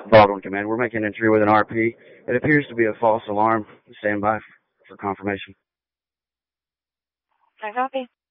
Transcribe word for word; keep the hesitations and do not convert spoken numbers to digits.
Baldwin Command. We're making entry with an R P. It appears to be a false alarm. Stand by for confirmation. I copy.